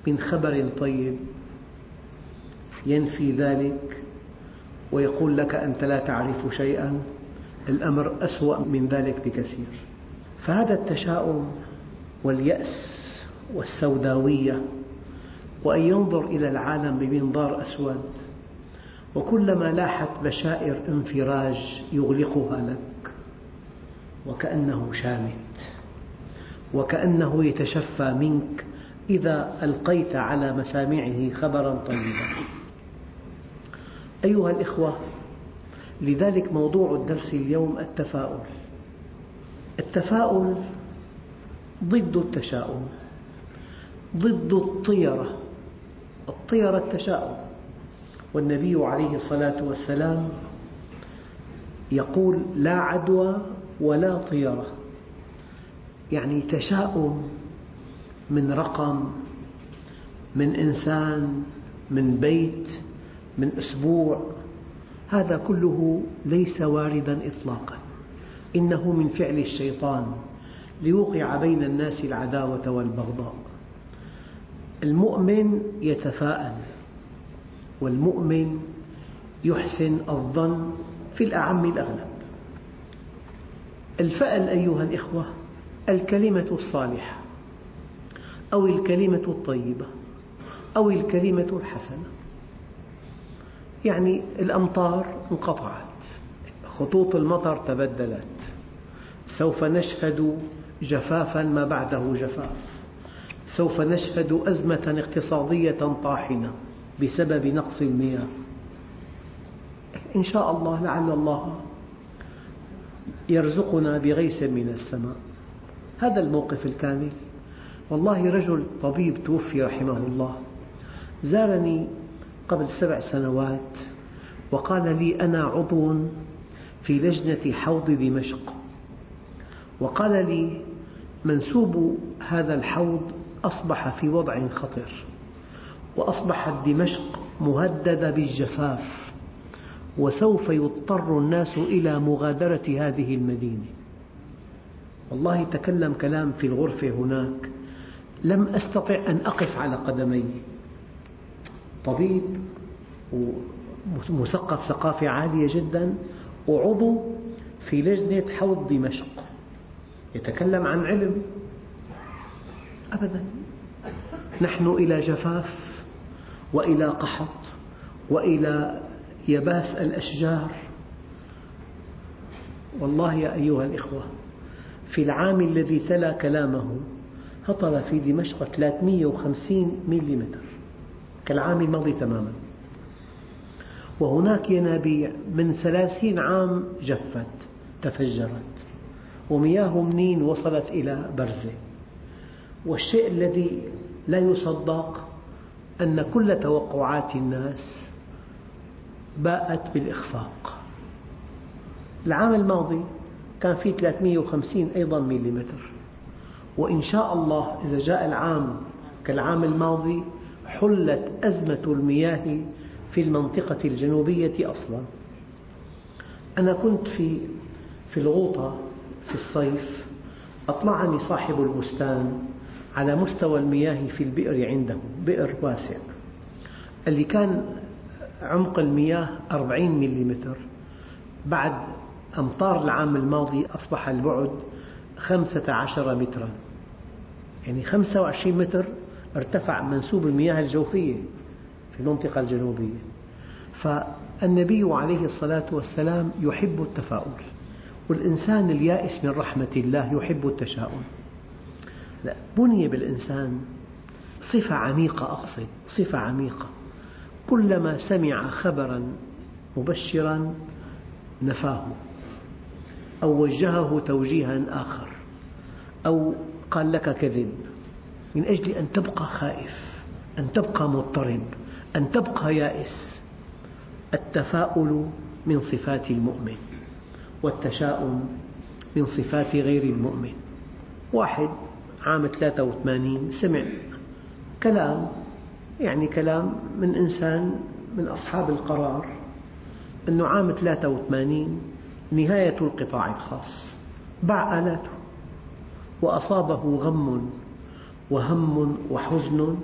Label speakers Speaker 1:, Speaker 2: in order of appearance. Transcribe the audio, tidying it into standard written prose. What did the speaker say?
Speaker 1: من خبر طيب ينفي ذلك ويقول لك أنت لا تعرف شيئا، الأمر أسوأ من ذلك بكثير. فهذا التشاؤم واليأس والسوداوية، وأن ينظر إلى العالم بمنظار أسود، وكلما لاحت بشائر انفراج يغلقها لك، وكأنه شامت، وكأنه يتشفى منك إذا ألقيت على مسامعه خبرا طيبا. أيها الإخوة، لذلك موضوع الدرس اليوم التفاؤل. التفاؤل ضد التشاؤم، ضد الطيرة. الطيرة التشاؤم، والنبي عليه الصلاة والسلام يقول لا عدوى ولا طيرة، يعني تشاؤم من رقم، من إنسان، من بيت، من أسبوع، هذا كله ليس وارداً إطلاقاً، إنه من فعل الشيطان ليوقع بين الناس العداوة والبغضاء. المؤمن يتفاءل، والمؤمن يحسن الظن في الأعم الأغلب. الفأل أيها الإخوة الكلمة الصالحة، أو الكلمة الطيبة، أو الكلمة الحسنة. يعني الأمطار انقطعت، خطوط المطر تبدلت، سوف نشهد جفافاً ما بعده جفاف، سوف نشهد أزمة اقتصادية طاحنة بسبب نقص المياه. إن شاء الله، لعل الله يرزقنا بغيث من السماء. هذا الموقف الكامل. والله رجل طبيب توفي رحمه الله زارني قبل 7 سنوات وقال لي أنا عضو في لجنة حوض دمشق، وقال لي منسوب هذا الحوض أصبح في وضع خطر، وأصبحت دمشق مهددة بالجفاف، وسوف يضطر الناس إلى مغادرة هذه المدينة. والله تكلم كلام في الغرفة هناك لم أستطع أن أقف على قدمي. طبيب ومثقف ثقافة عالية جدا، وعضو في لجنة حوض دمشق، يتكلم عن علم. أبدا، نحن إلى جفاف، وإلى قحط، وإلى يباس الأشجار. والله يا أيها الإخوة، في العام الذي تلا كلامه هطل في دمشق 350 ملم كالعام الماضي تماما، وهناك ينابيع من 30 عام جفت تفجرت، ومياه منين وصلت إلى برزة. والشيء الذي لا يصدق أن كل توقعات الناس باءت بالإخفاق. العام الماضي كان في 350 أيضا مليمتر، وإن شاء الله إذا جاء العام كالعام الماضي حلت أزمة المياه في المنطقة الجنوبية أصلا. أنا كنت في الغوطة في الصيف، أطلعني صاحب البستان على مستوى المياه في البئر عنده، بئر واسع، اللي كان عمق المياه 40 مليمتر، بعد أمطار العام الماضي أصبح البعد 15 مترا، يعني 25 متر ارتفع منسوب المياه الجوفية في المنطقة الجنوبية. فالنبي عليه الصلاة والسلام يحب التفاؤل، والإنسان اليائس من رحمة الله يحب التشاؤم. بني بالإنسان صفة عميقة، أقصد صفة عميقة، كلما سمع خبرا مبشرا نفاه، أو وجهه توجيها آخر، أو قال لك كذب، من أجل أن تبقى خائف، أن تبقى مضطرب، أن تبقى يائس. التفاؤل من صفات المؤمن، والتشاؤم من صفات غير المؤمن. واحد عام 83 سمع كلام، يعني كلام من إنسان من أصحاب القرار، أنه عام 83 نهاية القطاع الخاص، باع آلاته، وأصابه غم وهم وحزن